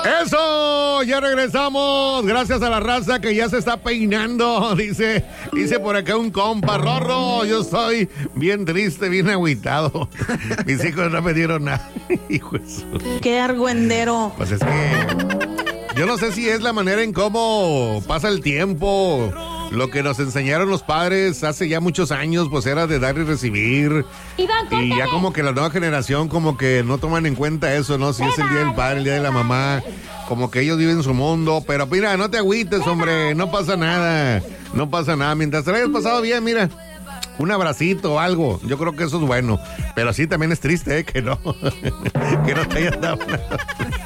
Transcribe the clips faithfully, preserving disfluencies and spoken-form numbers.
¡Eso! Ya regresamos. Gracias a la raza que ya se está peinando. Dice, dice por acá un compa, Rorro, yo estoy bien triste, bien agüitado. Mis hijos no me dieron nada. Hijo de su... Qué argüendero. Pues es que yo no sé si es la manera en cómo pasa el tiempo. Lo que nos enseñaron los padres hace ya muchos años, pues era de dar y recibir. Iván, y ya córtale. como que la nueva generación como que no toman en cuenta eso, ¿no? Si es el día del padre, el día de la mamá, como que ellos viven su mundo. Pero mira, no te agüites, hombre, no pasa nada, no pasa nada. Mientras te lo hayas pasado bien, mira, un abracito o algo, yo creo que eso es bueno. Pero sí también es triste, ¿eh? Que no, que no te hayas dado nada.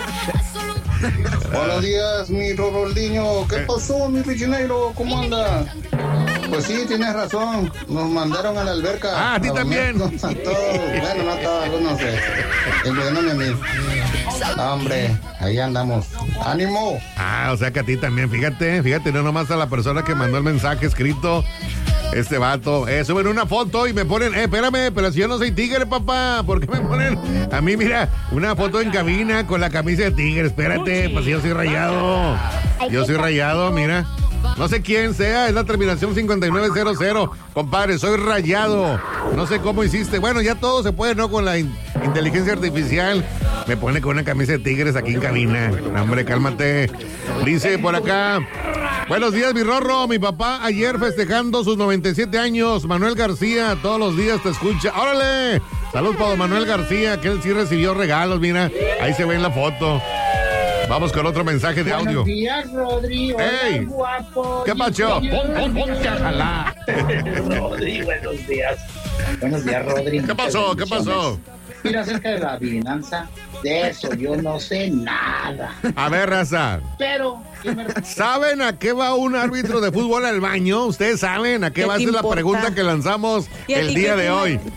Buenos días, mi Roroldiño. ¿Qué pasó, mi Richineiro? ¿Cómo anda? Pues sí, tienes razón. Nos mandaron a la alberca. Ah, a ti también. A todos. Bueno, no a todos, algunos, eh, incluyéndome a mí. Hombre, ahí andamos. ¡Ánimo! Ah, o sea que a ti también, fíjate, fíjate, no nomás a la persona que mandó el mensaje escrito. Este vato, eh, suben una foto y me ponen, eh, espérame, pero si yo no soy tigre, papá, ¿por qué me ponen a mí, mira, una foto en cabina con la camisa de tigre? Espérate, pues yo soy rayado, yo soy rayado, mira, no sé quién sea, es la terminación cincuenta y nueve cero cero, compadre, soy rayado, no sé cómo hiciste, bueno, ya todo se puede, ¿no? Con la in- inteligencia artificial, me pone con una camisa de tigres aquí en cabina, hombre, cálmate, dice por acá... Buenos días, mi Rorro. Mi papá ayer festejando sus noventa y siete años. Manuel García, todos los días te escucha. ¡Órale! Salud para don Manuel García, que él sí recibió regalos, mira. Ahí se ve en la foto. Vamos con otro mensaje de audio. Buenos días, Rodri. Hola, ¡Ey! guapo. ¿Qué pacho? Pon, pon, ponte a jalar. Rodri, buenos días. Buenos días, Rodri. ¿Qué pasó? ¿Qué pasó? Mira, acerca de la adivinanza, de eso yo no sé nada. A ver, raza. Pero, ¿qué me... ¿Saben a qué va un árbitro de fútbol al baño? ¿Ustedes saben a qué ¿Qué va a te ser la importa? pregunta que lanzamos ¿Y a el ti día qué de te- hoy?